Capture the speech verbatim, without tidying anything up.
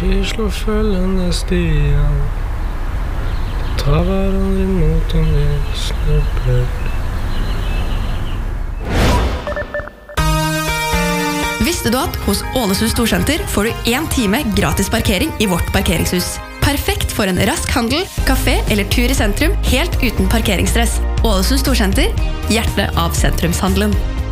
Vi slår følgende stier, tar hverandre imot om vi snubler. Visste du at hos Ålesund Storsenter får du en time gratis parkering i vårt parkeringshus? Perfekt for en rask handel, kafé eller tur i sentrum, helt uten parkeringsstress. Ålesund Storsenter, hjertet av sentrumshandelen.